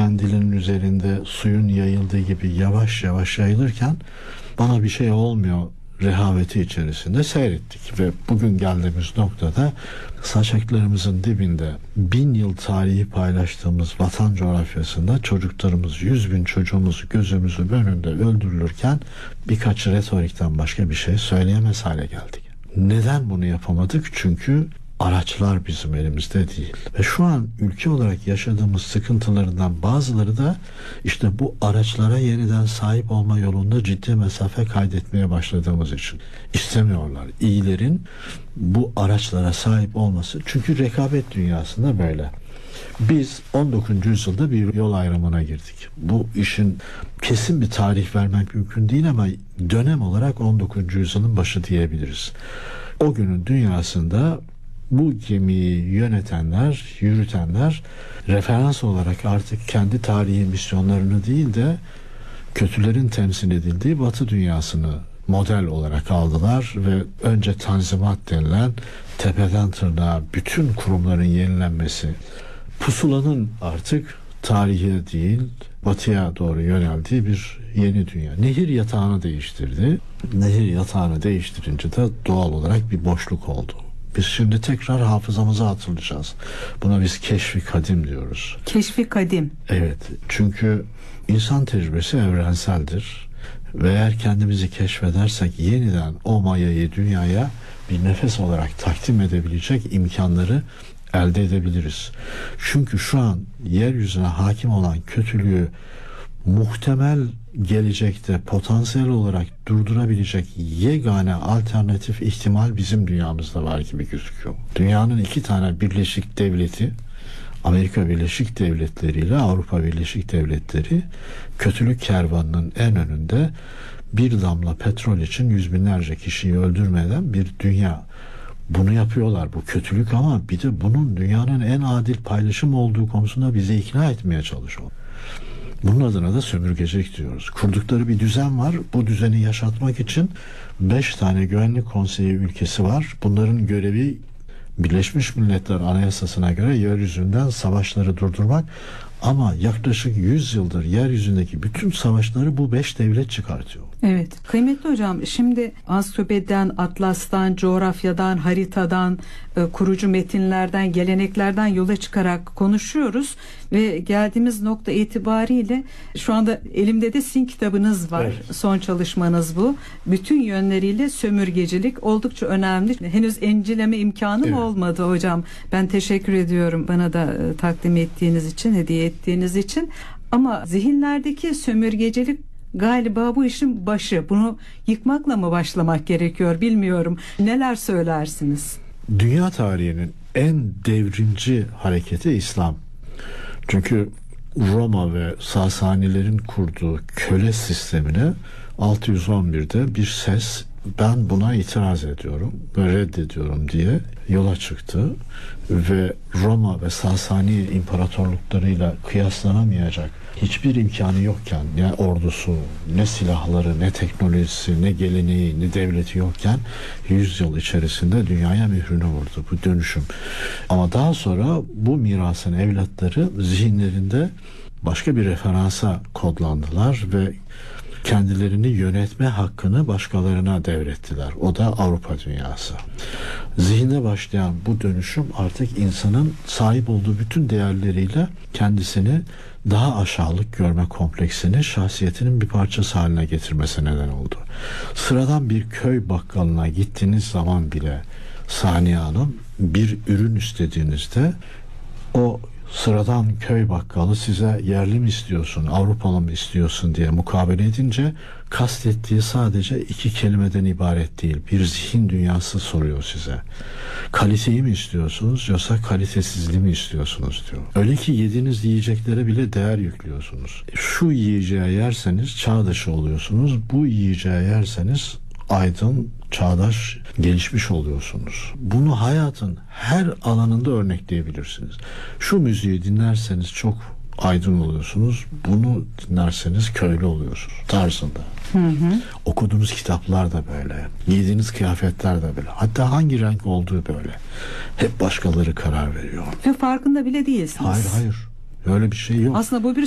mendilin üzerinde suyun yayıldığı gibi yavaş yavaş yayılırken bana bir şey olmuyor rehaveti içerisinde seyrettik ve bugün geldiğimiz noktada saçaklarımızın dibinde 1000 yıl tarihi paylaştığımız vatan coğrafyasında çocuklarımız, 100.000 çocuğumuz gözümüzün önünde öldürülürken birkaç retorikten başka bir şey söyleyemez hale geldik. Neden bunu yapamadık? Çünkü araçlar bizim elimizde değil. Ve şu an ülke olarak yaşadığımız sıkıntılarından bazıları da işte bu araçlara yeniden sahip olma yolunda ciddi mesafe kaydetmeye başladığımız için. İstemiyorlar. İyilerin bu araçlara sahip olması. Çünkü rekabet dünyasında böyle. Biz 19. yüzyılda bir yol ayrımına girdik. Bu işin kesin bir tarih vermek mümkün değil ama dönem olarak 19. yüzyılın başı diyebiliriz. O günün dünyasında bu gemiyi yönetenler, yürütenler referans olarak artık kendi tarihi misyonlarını değil de kötülerin temsil edildiği Batı dünyasını model olarak aldılar ve önce Tanzimat denilen tepeden tırnağa bütün kurumların yenilenmesi, pusulanın artık tarihe değil batıya doğru yöneldiği bir yeni dünya. Nehir yatağını değiştirdi. Nehir yatağını değiştirince de doğal olarak bir boşluk oldu. Biz şimdi tekrar hafızamıza hatırlayacağız. Buna biz keşfi kadim diyoruz. Keşfi kadim. Evet. Çünkü insan tecrübesi evrenseldir. Ve eğer kendimizi keşfedersek yeniden o mayayı dünyaya bir nefes olarak takdim edebilecek imkanları elde edebiliriz. Çünkü şu an yeryüzüne hakim olan kötülüğü muhtemel gelecekte potansiyel olarak durdurabilecek yegane alternatif ihtimal bizim dünyamızda var gibi gözüküyor. Dünyanın 2 tane birleşik devleti, Amerika Birleşik Devletleri ile Avrupa Birleşik Devletleri, kötülük kervanının en önünde bir damla petrol için yüz binlerce kişiyi öldürmeden bir dünya. Bunu yapıyorlar, bu kötülük, ama bir de bunun dünyanın en adil paylaşım olduğu konusunda bizi ikna etmeye çalışıyor. Bunun adına da sömürgecilik diyoruz. Kurdukları bir düzen var. Bu düzeni yaşatmak için 5 tane güvenlik konseyi ülkesi var. Bunların görevi Birleşmiş Milletler Anayasası'na göre yeryüzünden savaşları durdurmak. Ama yaklaşık 100 yıldır yeryüzündeki bütün savaşları bu 5 devlet çıkartıyor. Evet. Kıymetli hocam, şimdi ansiklopediden, atlastan, coğrafyadan, haritadan, kurucu metinlerden, geleneklerden yola çıkarak konuşuyoruz ve geldiğimiz nokta itibariyle şu anda elimde de sizin kitabınız var. Evet. Son çalışmanız bu. Bütün yönleriyle sömürgecilik oldukça önemli. Henüz inceleme imkanım olmadı hocam. Ben teşekkür ediyorum bana da takdim ettiğiniz için, hediye ettiğiniz için. Ama zihinlerdeki sömürgecilik galiba bu işin başı. Bunu yıkmakla mı başlamak gerekiyor bilmiyorum. Neler söylersiniz? Dünya tarihinin en devrimci hareketi İslam. Çünkü Roma ve Sasanilerin kurduğu köle sistemine 611'de bir ses, ben buna itiraz ediyorum ve reddediyorum diye yola çıktı ve Roma ve Sasani imparatorluklarıyla kıyaslanamayacak hiçbir imkanı yokken, ne ordusu, ne silahları, ne teknolojisi, ne geleneği, ne devleti yokken 100 yıl içerisinde dünyaya mührünü vurdu bu dönüşüm. Ama daha sonra bu mirasın evlatları zihinlerinde başka bir referansa kodlandılar ve kendilerini yönetme hakkını başkalarına devrettiler. O da Avrupa dünyası. Zihinde başlayan bu dönüşüm artık insanın sahip olduğu bütün değerleriyle kendisini daha aşağılık görme kompleksini şahsiyetinin bir parçası haline getirmesi neden oldu. Sıradan bir köy bakkalına gittiğiniz zaman bile Saniye Hanım, bir ürün istediğinizde o sıradan köy bakkalı size yerli mi istiyorsun, Avrupalı mı istiyorsun diye mukabele edince kastettiği sadece 2 kelimeden ibaret değil. Bir zihin dünyası soruyor size. Kaliteyi mi istiyorsunuz yoksa kalitesizliği mi istiyorsunuz diyor. Öyle ki yediğiniz yiyeceklere bile değer yüklüyorsunuz. Şu yiyeceği yerseniz çağ dışı oluyorsunuz. Bu yiyeceği yerseniz aydın, çağdaş, gelişmiş oluyorsunuz. Bunu hayatın her alanında örnekleyebilirsiniz. Şu müziği dinlerseniz çok aydın oluyorsunuz. Bunu dinlerseniz köylü oluyorsunuz tarzında. Okuduğunuz kitaplar da böyle. Giydiğiniz kıyafetler de böyle. Hatta hangi renk olduğu böyle. Hep başkaları karar veriyor. Ve farkında bile değilsiniz. Hayır. Öyle bir şey yok. Aslında bu bir